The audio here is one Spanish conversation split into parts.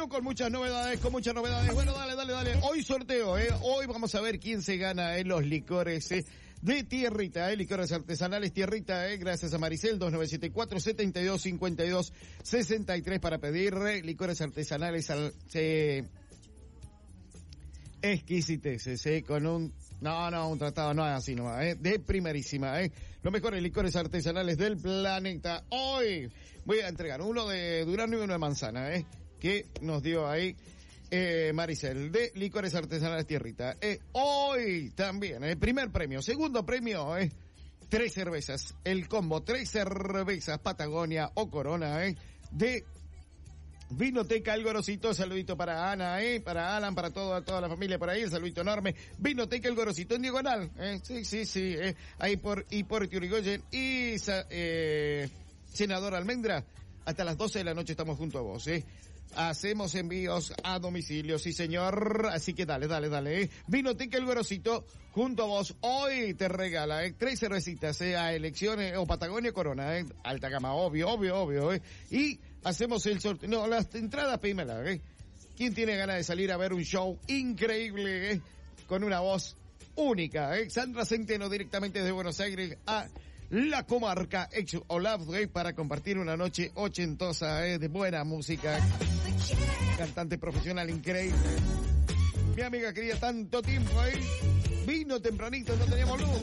Bueno, con muchas novedades. Bueno, dale. Hoy sorteo, Hoy vamos a ver quién se gana, los licores, de Tierrita, licores artesanales Tierrita, gracias a Maricel, 2974-7252-63 para pedir licores artesanales exquisiteces, con un tratado no es así nomás, de primerísima, los mejores licores artesanales del planeta. Hoy voy a entregar uno de durazno y uno de manzana, que nos dio ahí Maricel, de licores artesanales Tierrita. Hoy también, primer premio, segundo premio, 3 cervezas, el combo, 3 cervezas Patagonia o Corona, de Vinoteca El Gorosito. Saludito para Ana, para Alan, para toda la familia por ahí, el saludito enorme. Vinoteca El Gorosito en diagonal, sí, ahí por Urigoyen y Senador Almendra. Hasta las 12 de la noche estamos junto a vos, Hacemos envíos a domicilio, sí señor, así que dale. Vinoteca El Gorosito junto a vos hoy te regala 3 cervecitas, a elecciones o Patagonia Corona, alta gama, obvio, y hacemos el sorteo. No, las entradas pedímelas, ¿Quién tiene ganas de salir a ver un show increíble, con una voz única, Sandra Centeno directamente desde Buenos Aires a la comarca ex Olaf, para compartir una noche ochentosa, de buena música. Cantante profesional increíble. Mi amiga quería tanto tiempo vino tempranito, no teníamos luz.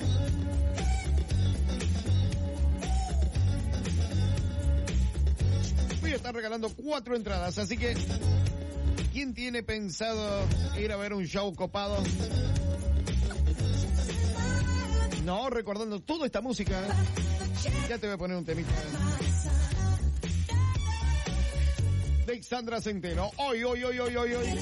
Voy a estar regalando 4 entradas, así que ¿quién tiene pensado ir a ver un show copado? No, recordando toda esta música. Ya te voy a poner un temita de Sandra Centeno. Hoy.